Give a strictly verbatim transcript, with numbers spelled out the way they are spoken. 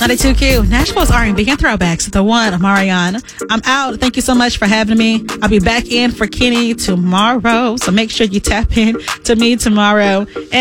ninety-two Q, Nashville's R and B and throwbacks. The one, Marion. I'm out. Thank you so much for having me. I'll be back in for Kenny tomorrow. So make sure you tap in to me tomorrow. And